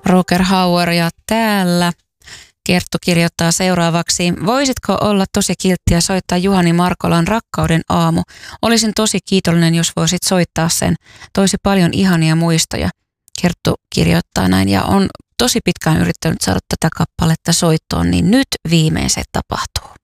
Roger Hauer ja täällä Kerttu kirjoittaa seuraavaksi. Voisitko olla tosi kilttiä soittaa Juhani Markolan Rakkauden aamu? Olisin tosi kiitollinen, jos voisit soittaa sen. Toisi paljon ihania muistoja. Kerttu kirjoittaa näin ja on tosi pitkään yrittänyt saada tätä kappaletta soittoon, niin nyt viimein se tapahtuu.